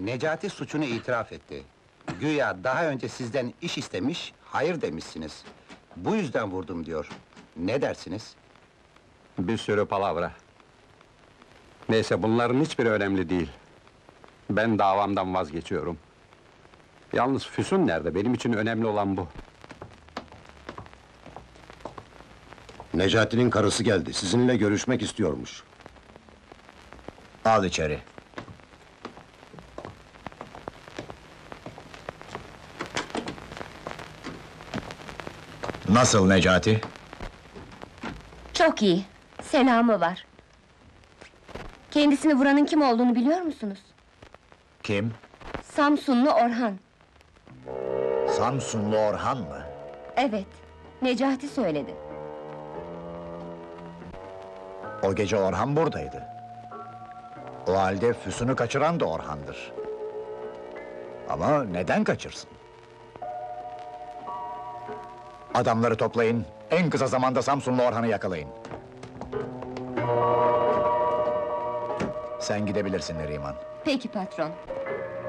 Necati suçunu itiraf etti. Güya daha önce sizden iş istemiş, hayır demişsiniz. Bu yüzden vurdum diyor. Ne dersiniz? Bir sürü palavra. Neyse, bunların hiçbiri önemli değil. Ben davamdan vazgeçiyorum. Yalnız Füsun nerede? Benim için önemli olan bu. Necati'nin karısı geldi, sizinle görüşmek istiyormuş. Al içeri. Nasıl Necati? Çok iyi. Selamı var. Kendisini vuranın kim olduğunu biliyor musunuz? Kim? Samsunlu Orhan. Samsunlu Orhan mı? Evet, Necati söyledi. O gece Orhan buradaydı. O halde Füsun'u kaçıran da Orhan'dır. Ama neden kaçırsın? Adamları toplayın, en kısa zamanda Samsunlu Orhan'ı yakalayın. Sen gidebilirsin Neriman. Peki patron.